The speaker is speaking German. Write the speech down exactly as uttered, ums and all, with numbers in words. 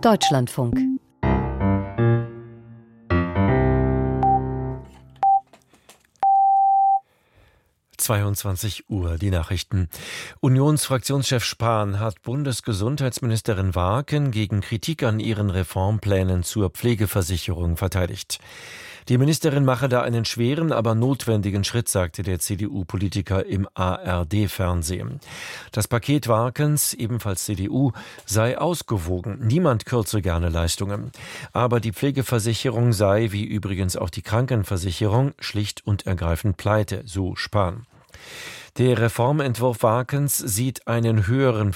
Deutschlandfunk. zweiundzwanzig Uhr, die Nachrichten. Unionsfraktionschef Spahn hat Bundesgesundheitsministerin Warken gegen Kritik an ihren Reformplänen zur Pflegeversicherung verteidigt. Die Ministerin mache da einen schweren, aber notwendigen Schritt, sagte der C D U-Politiker im A R D-Fernsehen. Das Paket Warkens, ebenfalls C D U, sei ausgewogen. Niemand kürze gerne Leistungen. Aber die Pflegeversicherung sei, wie übrigens auch die Krankenversicherung, schlicht und ergreifend pleite, so Spahn. Der Reformentwurf Warkens sieht einen höheren